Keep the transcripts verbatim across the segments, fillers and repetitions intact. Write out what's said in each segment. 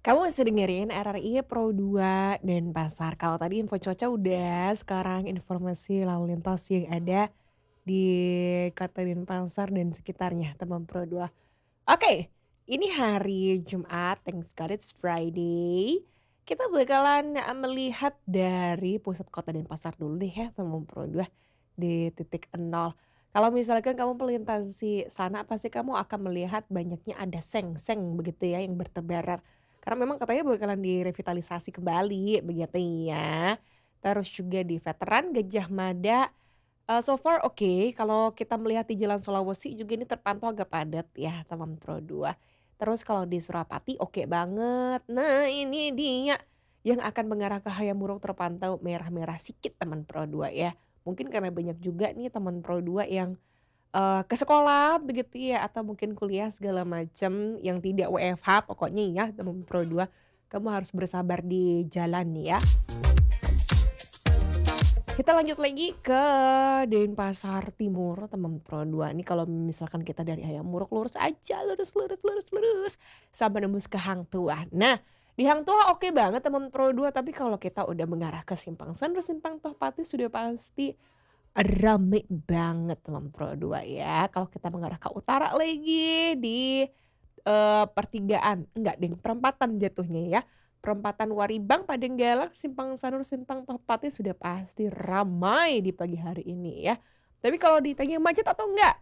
Kamu masih dengerin R R I Pro dua Denpasar. Kalau tadi info cuaca udah, sekarang informasi lalu lintas yang ada di Kota Denpasar dan sekitarnya, teman Pro dua. Oke, ini hari Jumat, thanks God it's Friday. Kita bakalan eh, melihat dari pusat kota Denpasar dulu deh ya, teman Pro dua di titik nol. Kalau misalkan kamu melintasi sana, pasti kamu akan melihat banyaknya ada seng-seng begitu ya yang bertebaran. Karena memang katanya bakalan direvitalisasi kembali begitu ya. Terus juga di Veteran Gajah Mada, Eee, so far oke, kalau kita melihat di Jalan Sulawesi juga ini terpantau agak padat ya teman Pro dua. Terus kalau di Surapati oke banget. Nah ini dia, yang akan mengarah ke Hayamuruk terpantau merah-merah sikit teman Pro dua ya. Mungkin karena banyak juga nih teman Pro dua yang, eee, ke sekolah begitu ya atau mungkin kuliah segala macam yang tidak W F H pokoknya ya teman Pro dua, kamu harus bersabar di jalan nih ya. Kita lanjut lagi ke Denpasar Timur, teman Pro dua. Ini kalau misalkan kita dari Hayamuruk lurus aja, lurus lurus lurus lurus, sampai nembus ke Hang Tuah. Nah, di Hang Tuah oke banget teman Pro dua, tapi kalau kita udah mengarah ke Simpang Sanur, Simpang Tohpati sudah pasti rame banget teman Pro dua ya. Kalau kita mengarah ke utara lagi di Eee, pertigaan, enggak deng, perempatan jatuhnya ya. Perempatan Waribang, Padanggalang, Simpang Sanur, Simpang Tohpati sudah pasti ramai di pagi hari ini ya. Tapi kalau ditanya macet atau enggak?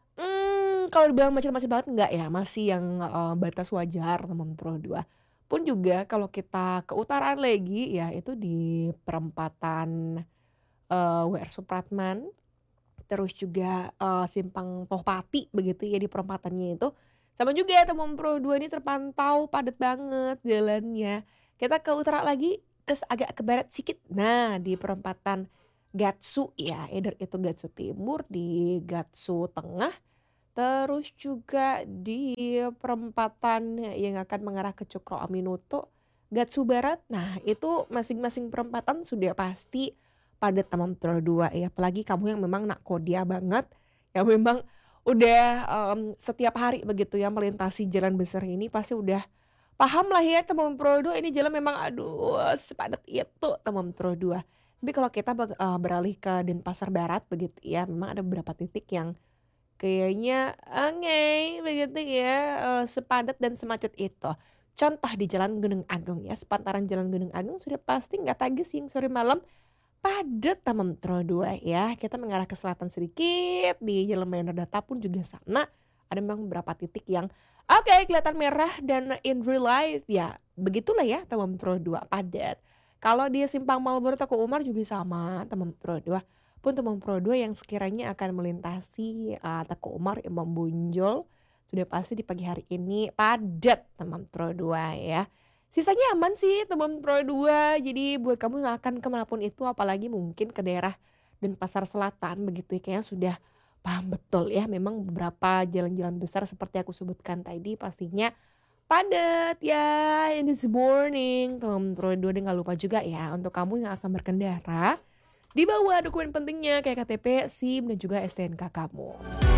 Mmm, kalau dibilang macet-macet banget enggak ya, masih yang, eee, batas wajar teman Pro dua. Pun juga kalau kita ke utara lagi ya itu di perempatan, eee, W R Supratman, terus juga, eee, Simpang Tohpati begitu ya di perempatannya itu. Sama juga teman Pro dua ini terpantau padat banget jalannya. Kita ke utara lagi, terus agak ke barat sedikit, nah di perempatan Gatsu ya, either itu Gatsu Timur, di Gatsu Tengah, terus juga di perempatan yang akan mengarah ke Cokro Aminoto, Gatsu Barat. Nah itu masing-masing perempatan sudah pasti padat teman Pro dua ya, apalagi kamu yang memang nakkodia banget, yang memang udah, mmm, setiap hari begitu ya melintasi jalan besar ini pasti udah paham lah ya teman Pro dua ini jalan memang aduh sepadat itu teman Pro dua. Tapi kalau kita bag eee, beralih ke Denpasar Barat begitu ya, memang ada beberapa titik yang kayaknya aneh begitu ya, eee, sepadat dan semacet itu. Contoh di Jalan Gunung Agung ya, sepantaran Jalan Gunung Agung sudah pasti nggak tagih siang, sore, malam padat teman Metro dua ya. Kita mengarah ke selatan sedikit, di Jalan Medan pun juga sana, ada memang beberapa titik yang oke kelihatan merah dan in real life ya begitulah ya teman Metro dua padat. Kalau di Simpang Malboro Teku Umar juga sama teman Metro dua. Pun teman Pro dua yang sekiranya akan melintasi, eee, Teku Umar, Imam Bonjol, sudah pasti di pagi hari ini padat teman Pro dua ya. Sisanya aman sih teman Pro dua, jadi buat kamu yang akan ke manapun itu apalagi mungkin ke daerah Denpasar Selatan begitu ya, kayaknya sudah paham betul ya memang beberapa jalan-jalan besar seperti aku sebutkan tadi pastinya padat ya in this morning teman Pro dua dan nggak lupa juga ya untuk kamu yang akan berkendara, dibawa dokumen pentingnya kayak K T P, SIM, dan juga S T N K kamu.